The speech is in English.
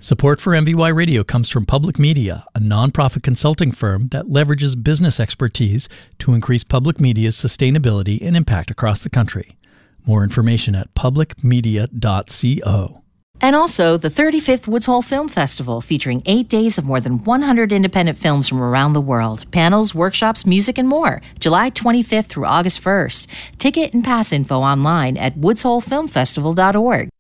Support for MVY Radio comes from Public Media, a nonprofit consulting firm that leverages business expertise to increase public media's sustainability and impact across the country. More information at publicmedia.co. And also the 35th Woods Hole Film Festival, featuring 8 days of more than 100 independent films from around the world. Panels, workshops, music, and more. July 25th through August 1st. Ticket and pass info online at woodsholefilmfestival.org.